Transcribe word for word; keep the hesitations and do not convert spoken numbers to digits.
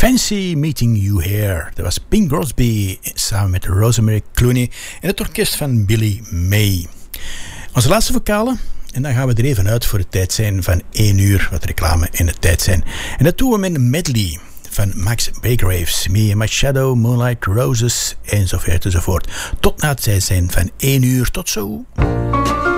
Fancy Meeting You Here. Dat was Bing Crosby samen met Rosemary Clooney en het orkest van Billy May. Onze laatste vocale, en dan gaan we er even uit voor het tijd zijn van één uur, wat reclame in de tijd zijn. En dat doen we met een medley van Max Baygraves, Me and My Shadow, Moonlight Roses, enzovoort enzovoort. Tot na het tijd zijn van één uur. Tot zo.